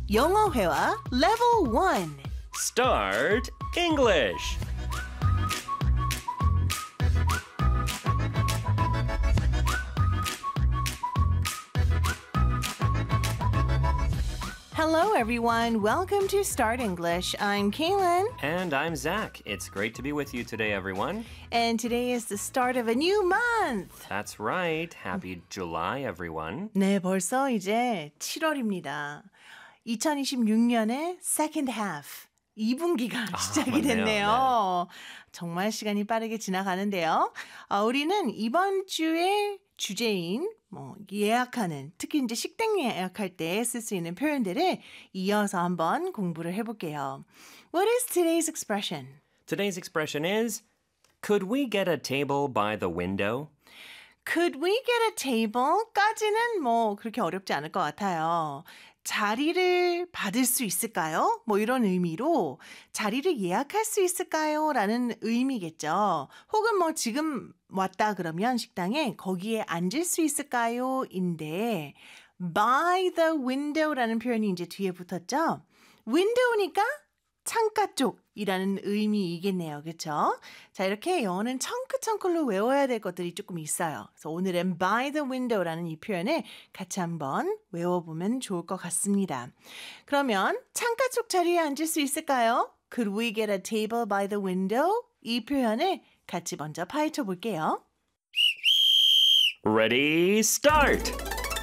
영어 회화 Level 1. Start English. Hello, everyone. Welcome to Start English. I'm Kaylin. And I'm Zach. It's great to be with you today, everyone. And today is the start of a new month. That's right. Happy July, everyone. 네, 벌써 이제 7월입니다. 2026년의 second half. 2분기가 시작이 맞네요. 됐네요. 정말 시간이 빠르게 지나가는데요. 우리는 이번 주에 주제인 예약하는, 특히 이제 식당 예약할 때 쓸 수 있는 표현들을 이어서 한번 공부를 해볼게요. What is today's expression? Today's expression is, could we get a table by the window? Could we get a table?까지는 그렇게 어렵지 않을 것 같아요. 자리를 받을 수 있을까요? 이런 의미로 자리를 예약할 수 있을까요? 라는 의미겠죠. 혹은 지금 왔다 그러면 식당에 거기에 앉을 수 있을까요? 인데 by the window라는 표현이 이제 뒤에 붙었죠. window니까 창가 쪽이라는 의미이겠네요. 그렇죠? 자, 이렇게 영어는 청크청크로 외워야 될 것들이 조금 있어요. 그래서 오늘은 by the window라는 이 표현을 같이 한번 외워보면 좋을 것 같습니다. 그러면 창가 쪽 자리에 앉을 수 있을까요? Could we get a table by the window? 이 표현을 같이 먼저 파헤쳐 볼게요. Ready, start!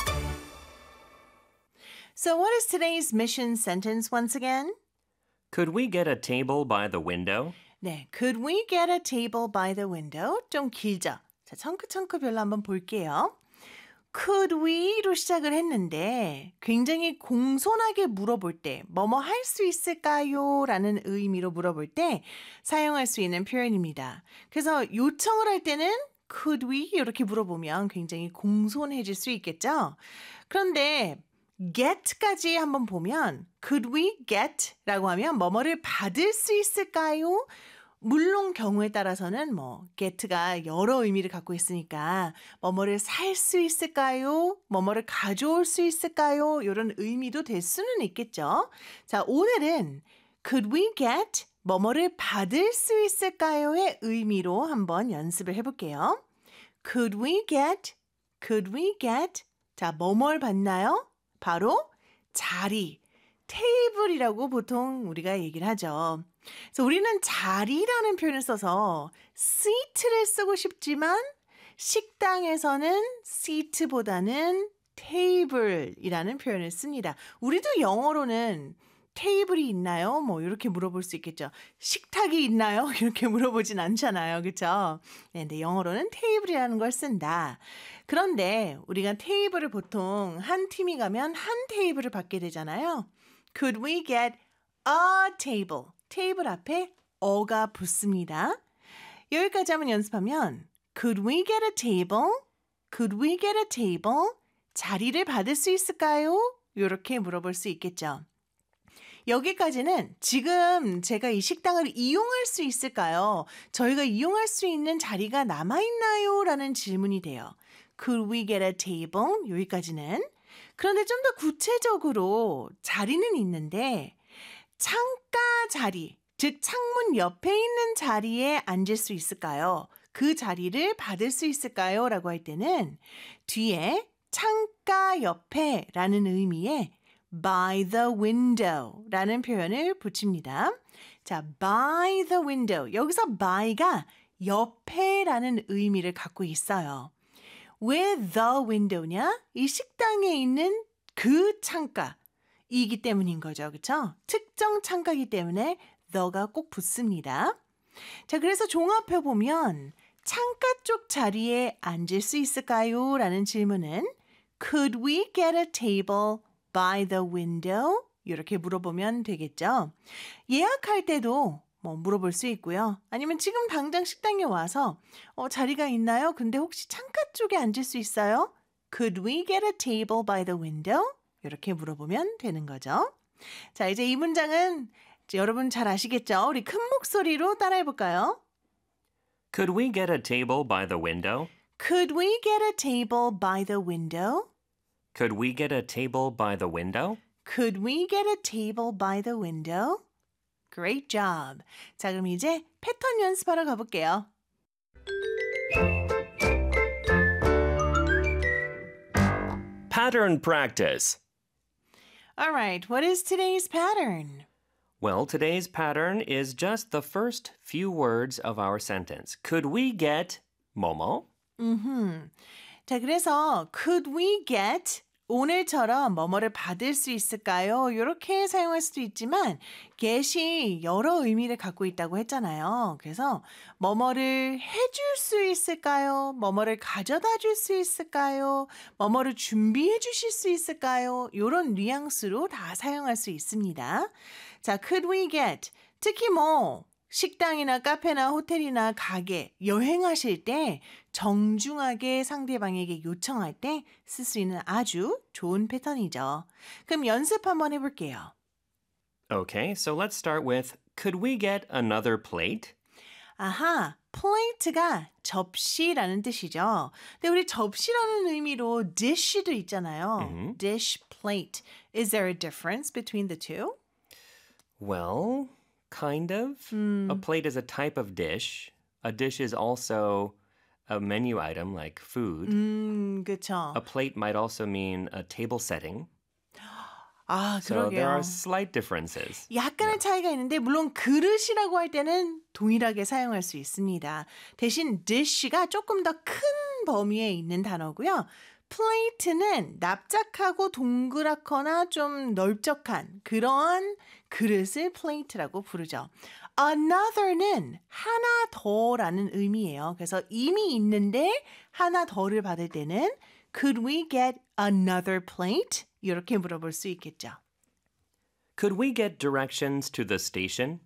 So what is today's mission sentence once again? Could we get a table by the window? 네, could we get a table by the window? 좀 길죠? 자, 청크청크별로 한번 볼게요. Could we로 시작을 했는데 굉장히 공손하게 물어볼 때 뭐뭐 할 수 있을까요? 라는 의미로 물어볼 때 사용할 수 있는 표현입니다. 그래서 요청을 할 때는 could we? 이렇게 물어보면 굉장히 공손해질 수 있겠죠? 그런데 get까지 한번 보면 could we get? 라고 하면 뭐뭐를 받을 수 있을까요? 물론 경우에 따라서는 get가 여러 의미를 갖고 있으니까 뭐뭐를 살 수 있을까요? 뭐뭐를 가져올 수 있을까요? 이런 의미도 될 수는 있겠죠. 자, 오늘은 could we get? 뭐뭐를 받을 수 있을까요?의 의미로 한번 연습을 해볼게요. Could we get? Could we get? 자, 뭐뭘 받나요? 바로 자리, 테이블이라고 보통 우리가 얘기를 하죠. 그래서 우리는 자리라는 표현을 써서 seat를 쓰고 싶지만 식당에서는 seat보다는 table이라는 표현을 씁니다. 우리도 영어로는 테이블이 있나요? 이렇게 물어볼 수 있겠죠. 식탁이 있나요? 이렇게 물어보진 않잖아요. 그렇죠? 네, 근데 영어로는 테이블이라는 걸 쓴다. 그런데 우리가 테이블을 보통 한 팀이 가면 한 테이블을 받게 되잖아요. Could we get a table? 테이블 앞에 어가 붙습니다. 여기까지 한번 연습하면 Could we get a table? Could we get a table? 자리를 받을 수 있을까요? 이렇게 물어볼 수 있겠죠. 여기까지는 지금 제가 이 식당을 이용할 수 있을까요? 저희가 이용할 수 있는 자리가 남아있나요? 라는 질문이 돼요. Could we get a table? 여기까지는. 그런데 좀 더 구체적으로 자리는 있는데 창가 자리, 즉 창문 옆에 있는 자리에 앉을 수 있을까요? 그 자리를 받을 수 있을까요? 라고 할 때는 뒤에 창가 옆에 라는 의미의 by the window 라는 표현을 붙입니다. 자, by the window. 여기서 by가 옆에 라는 의미를 갖고 있어요. 왜 the window냐? 이 식당에 있는 그 창가이기 때문인 거죠. 그렇죠? 특정 창가이기 때문에 the가 꼭 붙습니다. 자, 그래서 종합해 보면 창가 쪽 자리에 앉을 수 있을까요? 라는 질문은 Could we get a table by the window? 이렇게 물어보면 되겠죠. 예약할 때도 물어볼 수 있고요. 아니면 지금 당장 식당에 와서 자리가 있나요? 근데 혹시 창가 쪽에 앉을 수 있어요? Could we get a table by the window? 이렇게 물어보면 되는 거죠. 자, 이제 이 문장은 여러분 잘 아시겠죠? 우리 큰 목소리로 따라해 볼까요? Could we get a table by the window? Could we get a table by the window? Could we get a table by the window? Could we get a table by the window? Great job. 자, 그럼 이제 패턴 연습하러 가볼게요. Pattern practice. All right, what is today's pattern? Well, today's pattern is just the first few words of our sentence. Could we get 뭐뭐? 자, 그래서 could we get 오늘처럼 뭐뭐를 받을 수 있을까요? 이렇게 사용할 수도 있지만 get이 여러 의미를 갖고 있다고 했잖아요. 그래서 뭐뭐를 해줄 수 있을까요? 뭐뭐를 가져다 줄 수 있을까요? 뭐뭐를 준비해 주실 수 있을까요? 이런 뉘앙스로 다 사용할 수 있습니다. 자, could we get 특히 뭐 식당이나 카페나 호텔이나 가게, 여행하실 때 정중하게 상대방에게 요청할 때 쓸 수 있는 아주 좋은 패턴이죠. 그럼 연습 한번 해볼게요. Okay, so let's start with could we get another plate? 아하, plate가 접시라는 뜻이죠. 근데 우리 접시라는 의미로 dish도 있잖아요. Dish, plate. Is there a difference between the two? Well, kind of. A plate is a type of dish. A dish is also a menu item like food. 그쵸. A plate might also mean a table setting. 아, So there are 그러게요. slight differences. 약간의 차이가 있는데 물론 그릇이라고 할 때는 동일하게 사용할 수 있습니다. 대신 dish가 조금 더 큰 범위에 있는 단어고요. plate는 납작하고 동그랗거나 좀 넓적한 그런 그릇을 plate라고 부르죠. another는 하나 더라는 의미예요. 그래서 이미 있는데 하나 더를 받을 때는 could we get another plate? 이렇게 물어볼 수 있겠죠. Could we get directions to the station?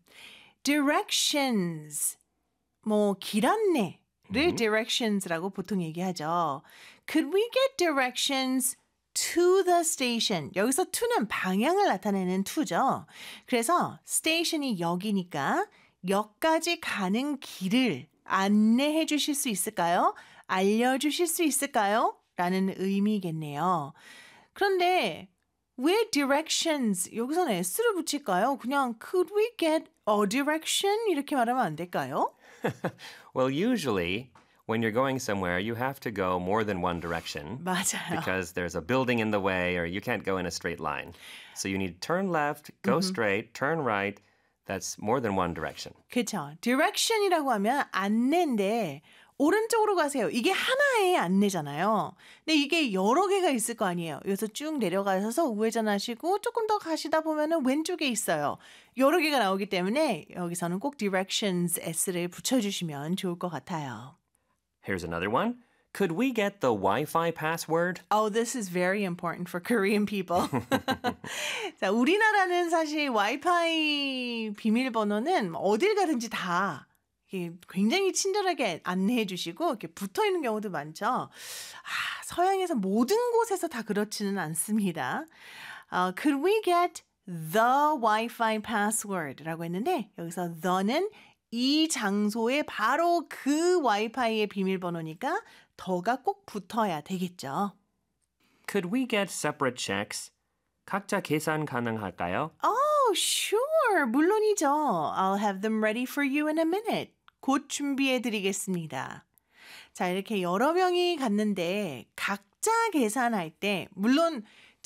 directions, 뭐 길 안내를 directions라고 보통 얘기하죠. Could we get directions to the station? 여기서 to는 방향을 나타내는 to죠. 그래서 station이 역이니까 역까지 가는 길을 안내해 주실 수 있을까요? 알려주실 수 있을까요? 라는 의미겠네요. 그런데 왜 directions 여기서는 s를 붙일까요? 그냥 could we get a direction 이렇게 말하면 안 될까요? Well, usually when you're going somewhere, you have to go more than one direction 맞아요. because there's a building in the way or you can't go in a straight line. So you need to turn left, go straight, turn right. That's more than one direction. 그렇죠. direction이라고 하면 안내인데 오른쪽으로 가세요. 이게 하나의 안내잖아요. 근데 이게 여러 개가 있을 거 아니에요. 여기서 쭉 내려가셔서 우회전하시고 조금 더 가시다 보면은 왼쪽에 있어요. 여러 개가 나오기 때문에 여기서는 꼭 directions s를 붙여주시면 좋을 것 같아요. Here's another one. Could we get the Wi-Fi password? Oh, this is very important for Korean people. 자, 우리나라는 사실 와이파이 비밀번호는 어딜 가든지 다 이게 굉장히 친절하게 안내해 주시고 이렇게 붙어 있는 경우도 많죠. 아, 서양에서 모든 곳에서 다 그렇지는 않습니다. Could we get the Wi-Fi password라고 했는데 여기서 the는 이 장소에 바로 그 와이파이의 비밀번호니까 더가 꼭 붙어야 되겠죠. Could we get separate checks? 각자 계산 가능할까요? Oh, sure. 물론이죠. I'll have them ready for you in a minute. 곧 준비해 드리겠습니다. 자, 이렇게 여러 명이 갔는데 각자 계산할 때 물론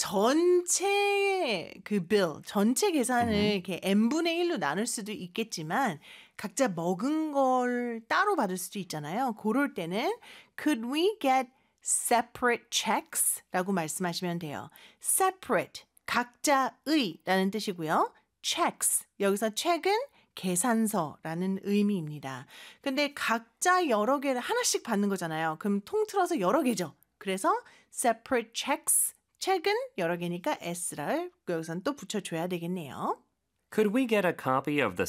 전체 그 bill, 전체 계산을 이렇게 n분의 1로 나눌 수도 있겠지만 각자 먹은 걸 따로 받을 수도 있잖아요. 그럴 때는 could we get separate checks? 라고 말씀하시면 돼요. separate, 각자의 라는 뜻이고요. checks, 여기서 check은 계산서라는 의미입니다. 근데 각자 여러 개를 하나씩 받는 거잖아요. 그럼 통틀어서 여러 개죠. 그래서 separate checks, 책은 여러 개니까 s를 여기선 또 붙여줘야 되겠네요. Could we get a copy of the